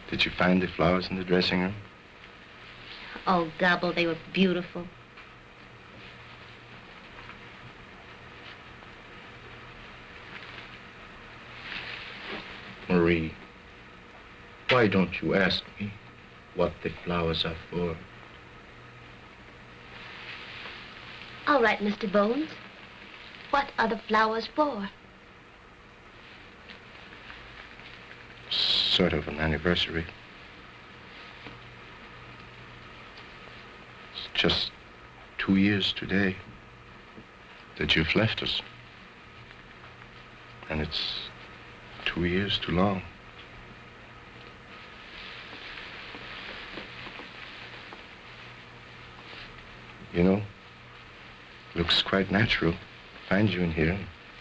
Did you find the flowers in the dressing room? Oh, Gobble, they were beautiful. Marie, why don't you ask me what the flowers are for? All right, Mr. Bones. What are the flowers for? Sort of an anniversary. It's just 2 years today that you've left us. And it's 2 years too long. You know, looks quite natural. Find you in here,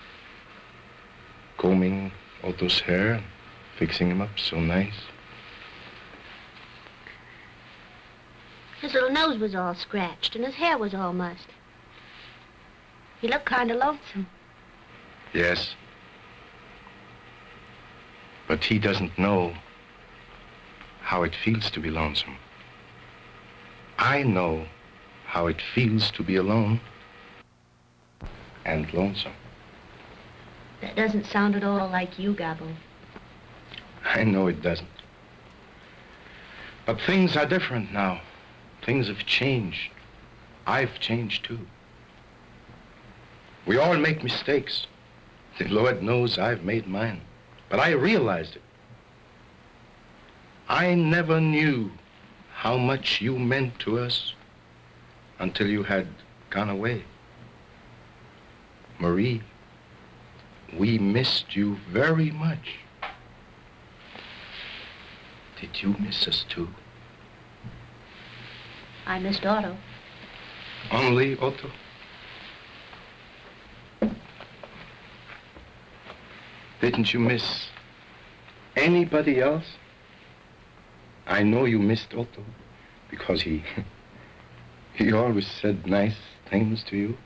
combing Otto's hair and fixing him up so nice. His little nose was all scratched and his hair was all mussed. He looked kind of lonesome. Yes. But he doesn't know how it feels to be lonesome. I know how it feels to be alone and lonesome. That doesn't sound at all like you, Gobble. I know it doesn't. But things are different now. Things have changed. I've changed too. We all make mistakes. The Lord knows I've made mine. But I realized it. I never knew how much you meant to us until you had gone away. Marie, we missed you very much. Did you miss us too? I missed Otto. Only Otto? Didn't you miss anybody else? I know you missed Otto because he always said nice things to you.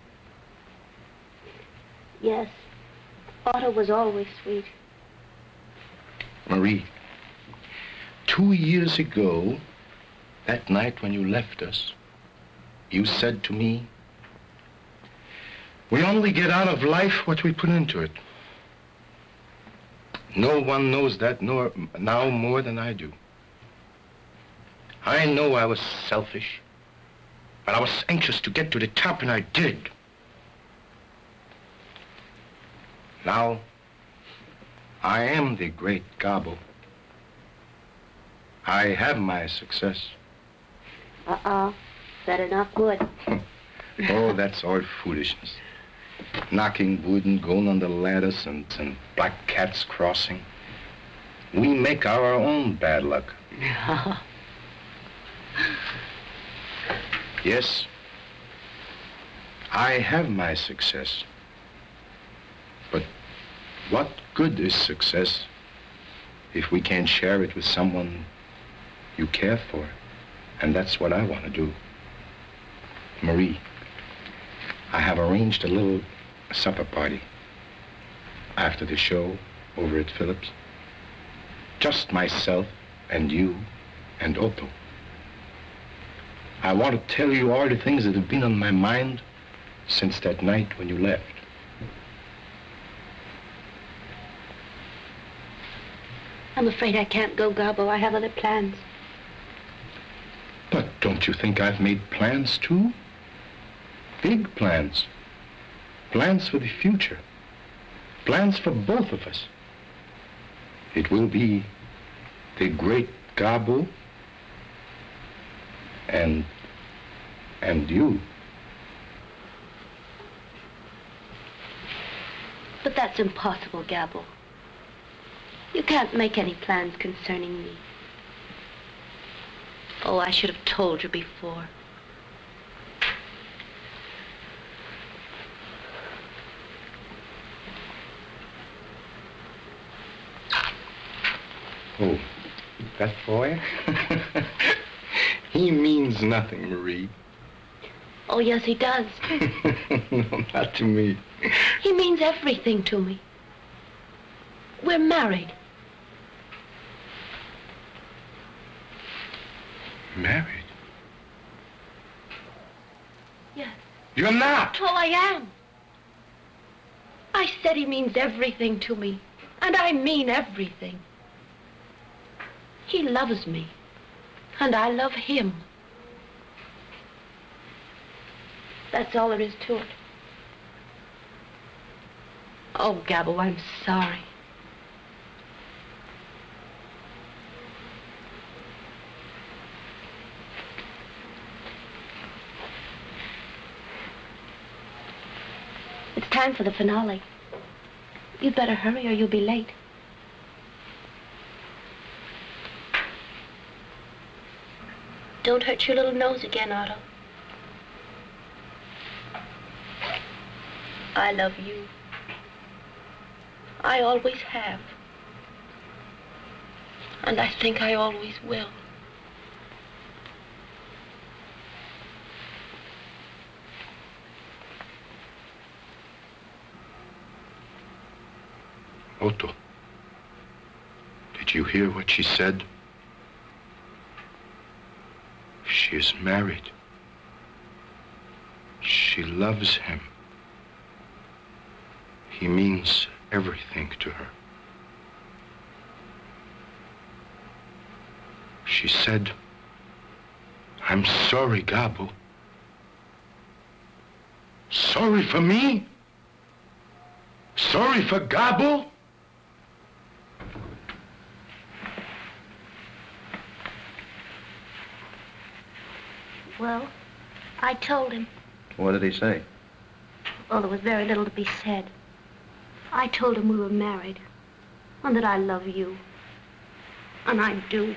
Yes, Otto was always sweet. Marie, 2 years ago, that night when you left us, you said to me, we only get out of life what we put into it. No one knows that now more than I do. I know I was selfish, but I was anxious to get to the top, and I did. Now, I am the great Gobble. I have my success. Better not good. Oh, that's all foolishness. Knocking wood and going on the ladders and black cats crossing. We make our own bad luck. Yes, I have my success. But what good is success if we can't share it with someone you care for? And that's what I want to do. Marie, I have arranged a little supper party after the show over at Phillips. Just myself and you and Otto. I want to tell you all the things that have been on my mind since that night when you left. I'm afraid I can't go, Gobble. I have other plans. But don't you think I've made plans too? Big plans. Plans for the future. Plans for both of us. It will be the great Gobble and you. But that's impossible, Gobble. You can't make any plans concerning me. Oh, I should have told you before. Oh, that boy? He means nothing, Marie. Oh, yes, he does. No, not to me. He means everything to me. We're married. Married? Yes. You're not! Oh, I am. I said he means everything to me. And I mean everything. He loves me. And I love him. That's all there is to it. Oh, Gabbo, I'm sorry. It's time for the finale. You'd better hurry or you'll be late. Don't hurt your little nose again, Otto. I love you. I always have. And I think I always will. Otto, did you hear what she said? She is married. She loves him. He means everything to her. She said, I'm sorry, Gabbo. Sorry for me? Sorry for Gabbo? Well, I told him. What did he say? Well, there was very little to be said. I told him we were married, and that I love you. And I do.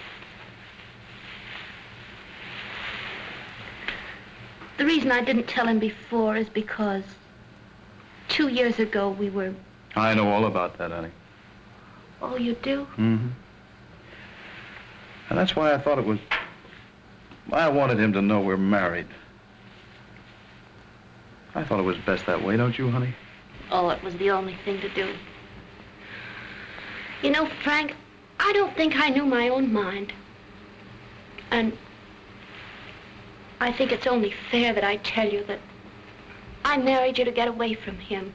The reason I didn't tell him before is because 2 years ago we were... I know all about that, honey. Oh, you do? Mm-hmm. And that's why I thought it was... I wanted him to know we're married. I thought it was best that way, don't you, honey? Oh, it was the only thing to do. You know, Frank, I don't think I knew my own mind. And I think it's only fair that I tell you that I married you to get away from him.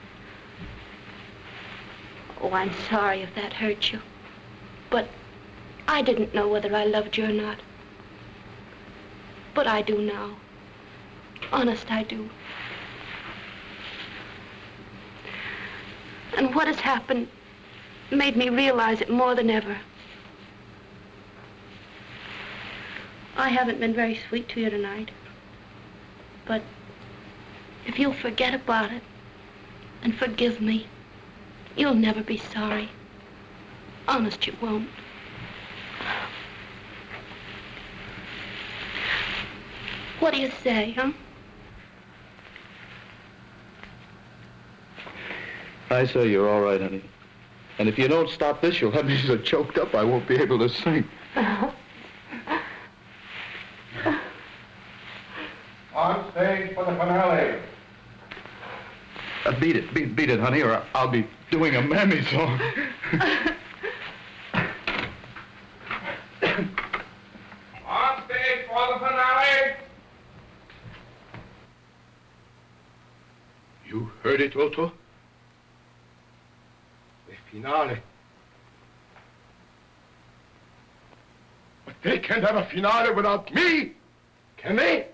Oh, I'm sorry if that hurt you. But I didn't know whether I loved you or not. But I do now. Honest, I do. And what has happened made me realize it more than ever. I haven't been very sweet to you tonight. But if you'll forget about it and forgive me, you'll never be sorry. Honest, you won't. What do you say, huh? I say you're all right, honey. And if you don't stop this, you'll have me so choked up I won't be able to sing. On stage for the finale. Beat it, honey, or I'll be doing a Mammy song. On stage for the finale. You heard it, Otto? The finale. But they can't have a finale without me, can they?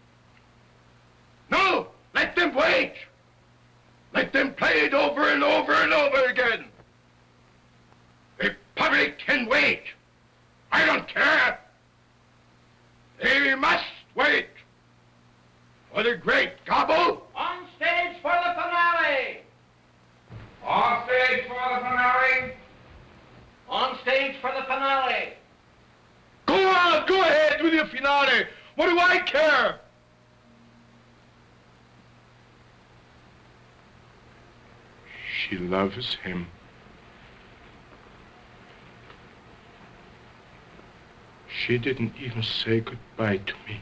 No! Let them wait! Let them play it over and over and over again. The public can wait. I don't care. They must wait. For the great Gabbo. On stage for the finale! On stage for the finale. On stage for the finale! Go on, go ahead with your finale. What do I care? She loves him. She didn't even say goodbye to me.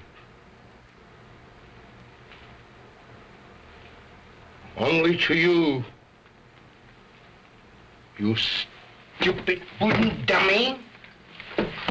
Only to you. You stupid wooden dummy.